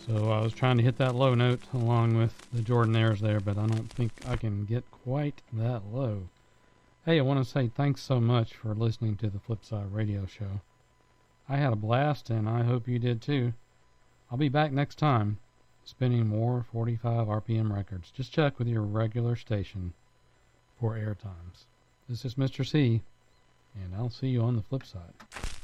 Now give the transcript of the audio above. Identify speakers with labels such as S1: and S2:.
S1: So I was trying to hit that low note along with the Jordanaires there, but I don't think I can get quite that low. Hey, I want to say thanks so much for listening to the Flipside Radio Show. I had a blast, and I hope you did too. I'll be back next time, spinning more 45 RPM records. Just check with your regular station for air times. This is Mr. C, and I'll see you on the flip side.